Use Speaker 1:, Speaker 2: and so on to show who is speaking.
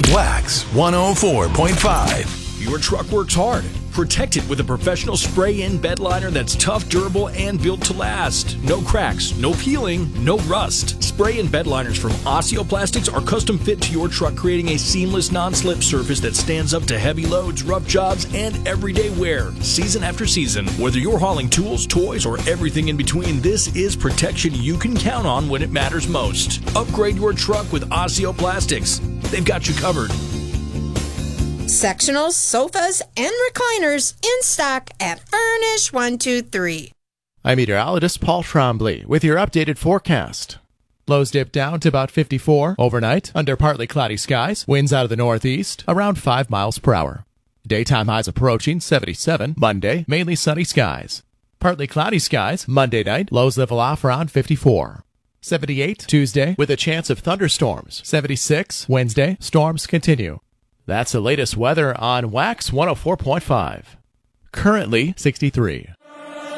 Speaker 1: Wax 104.5.
Speaker 2: Your truck works hard. Protect it with a professional spray-in bed liner that's tough, durable, and built to last. No cracks, no peeling, no rust. Spray-in bed liners from Osteoplastics are custom fit to your truck, creating a seamless non-slip surface that stands up to heavy loads, rough jobs, and everyday wear. Season after season, whether you're hauling tools, toys, or everything in between, this is protection you can count on when it matters most. Upgrade your truck with Osteoplastics. They've got you covered.
Speaker 3: Sectionals, sofas, and recliners in stock at Furnish 123.
Speaker 4: I'm meteorologist Paul Trombley with your updated forecast. Lows dip down to about 54 overnight under partly cloudy skies. Winds out of the northeast around 5 miles per hour. Daytime highs approaching 77. Monday, mainly sunny skies. Partly cloudy skies Monday night. Lows level off around 54. 78 Tuesday with a chance of thunderstorms. 76 Wednesday. Storms continue. That's the latest weather on Wax 104.5. Currently 63.